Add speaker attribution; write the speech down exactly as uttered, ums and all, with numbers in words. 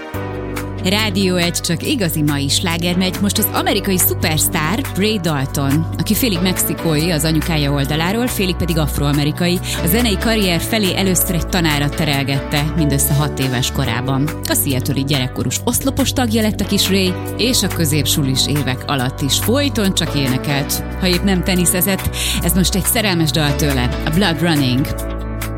Speaker 1: Rádió egy csak igazi mai sláger megy most az amerikai szupersztár Ray Dalton, aki félig mexikói az anyukája oldaláról, félig pedig afroamerikai. A zenei karrier felé először egy tanára terelgette mindössze hat éves korában. A Seattle-i gyerekkorús oszlopos tagja lett a kis Ray, és a középsulis évek alatt is folyton csak énekelt. Ha épp nem teniszezett, ez most egy szerelmes dal tőle, a Blood Running.